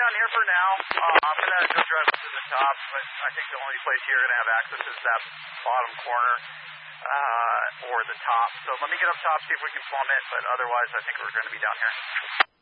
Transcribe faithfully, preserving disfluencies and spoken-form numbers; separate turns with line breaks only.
down here for now. Uh, I'm going to go drive up to the top, but I think the only place you're going to have access is that bottom corner uh, or the top. So let me get up top, see if we can plumb it, but otherwise I think we're going to be down here.